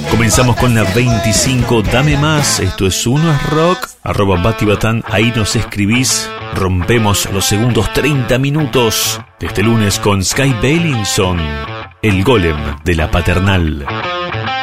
Comenzamos con la 25, dame más, esto es Uno es Rock, @Batibatán, ahí nos escribís. Rompemos los segundos 30 minutos de este lunes con Sky Bailinson, el golem de la paternal.